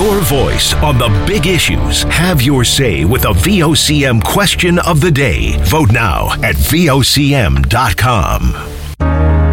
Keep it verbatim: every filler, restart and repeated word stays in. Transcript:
your voice on the big issues. Have your say with a V O C M question of the day. Vote now at V O C M dot com.